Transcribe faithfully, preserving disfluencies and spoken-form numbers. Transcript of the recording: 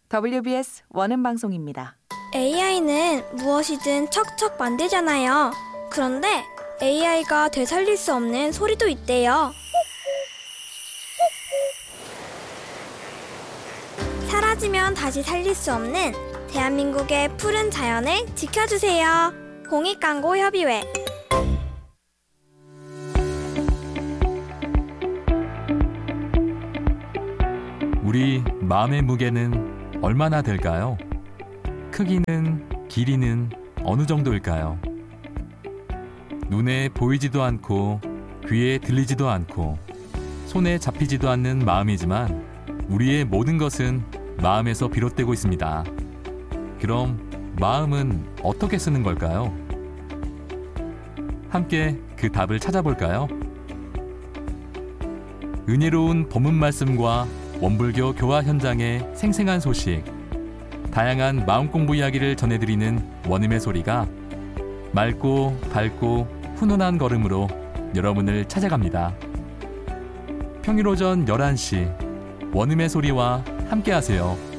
더블유비에스 원음 방송입니다. 에이아이는 무엇이든 척척 만들잖아요. 그런데 에이아이가 되살릴 수 없는 소리도 있대요. 사라지면 다시 살릴 수 없는 대한민국의 푸른 자연을 지켜주세요. 공익광고협의회. 우리 마음의 무게는 얼마나 될까요? 크기는, 길이는 어느 정도일까요? 눈에 보이지도 않고 귀에 들리지도 않고 손에 잡히지도 않는 마음이지만 우리의 모든 것은 마음에서 비롯되고 있습니다. 그럼 마음은 어떻게 쓰는 걸까요? 함께 그 답을 찾아볼까요? 은혜로운 법문 말씀과 원불교 교화 현장의 생생한 소식, 다양한 마음 공부 이야기를 전해드리는 원음의 소리가 맑고 밝고 훈훈한 걸음으로 여러분을 찾아갑니다. 평일 오전 열한 시 원음의 소리와 함께하세요.